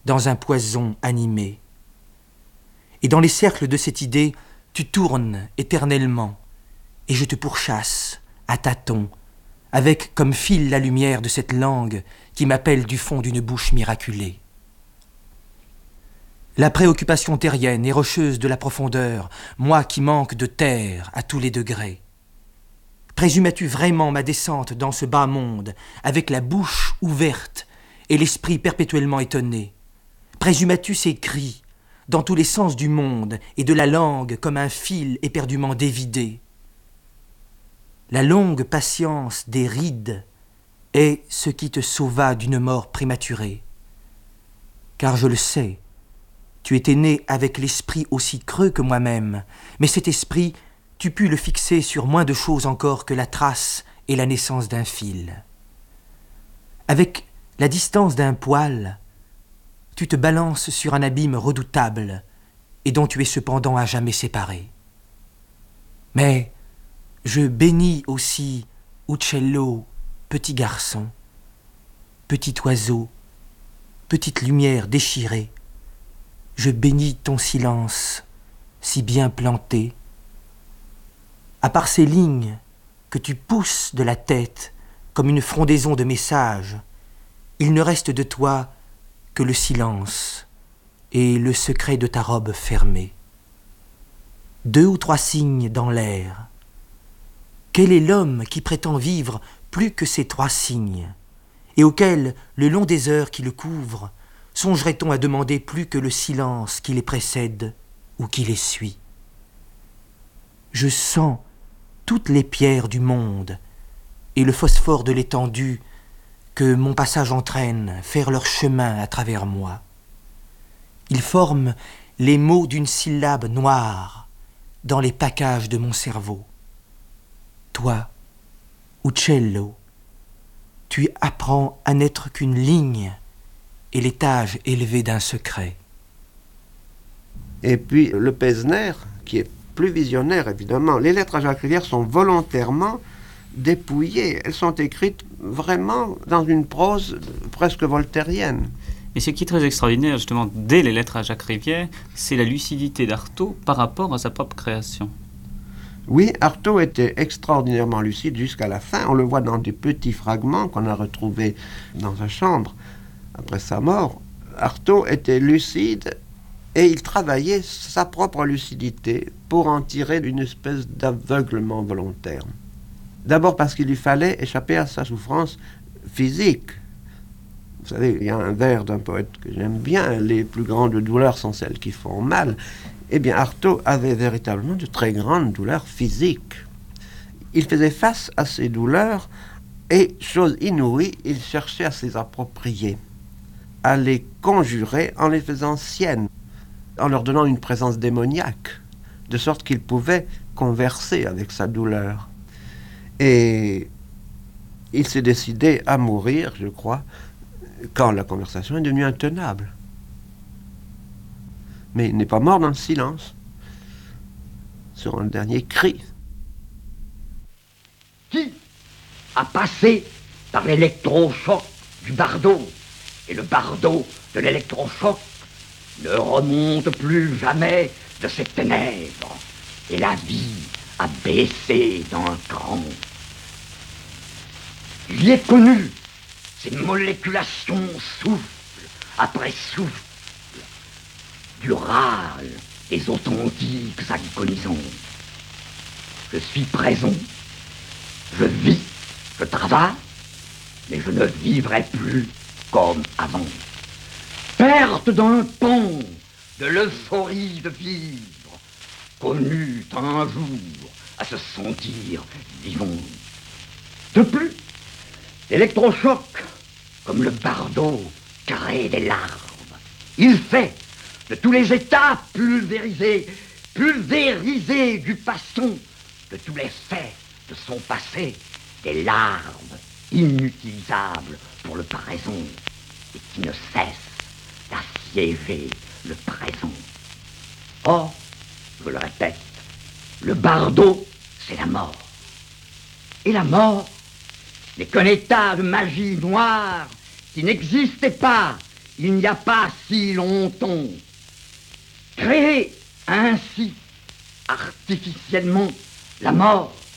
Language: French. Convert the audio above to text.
dans un poison animé. Et dans les cercles de cette idée, tu tournes éternellement, et je te pourchasse, à tâtons, avec comme fil la lumière de cette langue qui m'appelle du fond d'une bouche miraculée. La préoccupation terrienne et rocheuse de la profondeur, moi qui manque de terre à tous les degrés. Présumais-tu vraiment ma descente dans ce bas monde, avec la bouche ouverte et l'esprit perpétuellement étonné? Présumais-tu ces cris, dans tous les sens du monde et de la langue comme un fil éperdument dévidé? La longue patience des rides est ce qui te sauva d'une mort prématurée. Car je le sais, tu étais né avec l'esprit aussi creux que moi-même, mais cet esprit, tu pus le fixer sur moins de choses encore que la trace et la naissance d'un fil. Avec la distance d'un poil, tu te balances sur un abîme redoutable et dont tu es cependant à jamais séparé. Mais je bénis aussi Uccello, petit garçon, petit oiseau, petite lumière déchirée. Je bénis ton silence, si bien planté. À part ces lignes que tu pousses de la tête comme une frondaison de messages, il ne reste de toi que le silence et le secret de ta robe fermée. 2 ou 3 signes dans l'air. Quel est l'homme qui prétend vivre plus que ces 3 signes, et auquel, le long des heures qui le couvrent, songerait-on à demander plus que le silence qui les précède ou qui les suit? Je sens toutes les pierres du monde et le phosphore de l'étendue que mon passage entraîne faire leur chemin à travers moi. Ils forment les mots d'une syllabe noire dans les packages de mon cerveau. Toi, Uccello, tu apprends à n'être qu'une ligne et l'étage élevé d'un secret. Et puis le Pesner, qui est plus visionnaire évidemment, les lettres à Jacques Rivière sont volontairement dépouillées. Elles sont écrites vraiment dans une prose presque voltairienne. Et ce qui est très extraordinaire, justement, dès les lettres à Jacques Rivière, c'est la lucidité d'Artaud par rapport à sa propre création. Oui, Artaud était extraordinairement lucide jusqu'à la fin. On le voit dans des petits fragments qu'on a retrouvés dans sa chambre après sa mort. Artaud était lucide et il travaillait sa propre lucidité pour en tirer une espèce d'aveuglement volontaire. D'abord parce qu'il lui fallait échapper à sa souffrance physique. Vous savez, il y a un vers d'un poète que j'aime bien, « Les plus grandes douleurs sont celles qui font mal ». Eh bien, Artaud avait véritablement de très grandes douleurs physiques. Il faisait face à ces douleurs et, chose inouïe, il cherchait à s'y approprier, à les conjurer en les faisant siennes, en leur donnant une présence démoniaque, de sorte qu'il pouvait converser avec sa douleur. Et il s'est décidé à mourir, je crois, quand la conversation est devenue intenable. Mais il n'est pas mort dans le silence, sur un dernier cri. Qui a passé par l'électrochoc du bardeau, et le bardeau de l'électrochoc ne remonte plus jamais de ses ténèbres, et la vie a baissé d'un cran. J'y ai connu ces moléculations souffle après souffle, du râle des authentiques agonisants. Je suis présent, je vis, je travaille, mais je ne vivrai plus comme avant. Perte d'un pan de l'euphorie de vivre, connue un jour à se sentir vivant. De plus, l'électrochoc, comme le bardeau carré des larves, il fait de tous les états pulvérisés du passant, de tous les faits de son passé, des larves inutilisables pour le présent et qui ne cessent d'assiéger le présent. Or, je le répète, le bardeau, c'est la mort. Et la mort n'est qu'un état de magie noire qui n'existait pas il n'y a pas si longtemps, créé ainsi, artificiellement, la mort